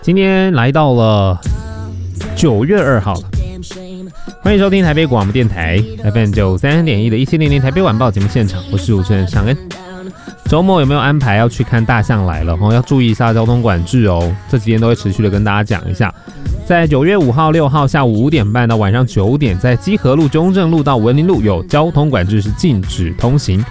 今天来到了9月2号了，欢迎收听台北广播电台 FM 93.1的1700台北晚报节目现场，我是主持人尚恩。周末有没有安排要去看大象来了？要注意一下交通管制哦。这几天都会持续的跟大家讲一下。在9月5号、6号下午5点半到晚上9点，在基河路、中正路到文林路有交通管制，是禁止通行。